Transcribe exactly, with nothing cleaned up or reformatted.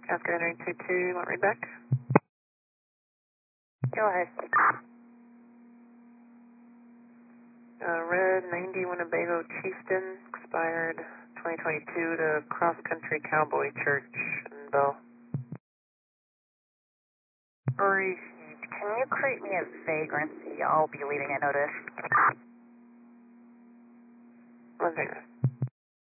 Oscar nine two two, want read back? Go ahead. Uh, red ninety Winnebago Chieftain, expired twenty twenty-two to Cross Country Cowboy Church in Bell. Received. Can you create me a vagrancy? I'll be leaving a notice. One second.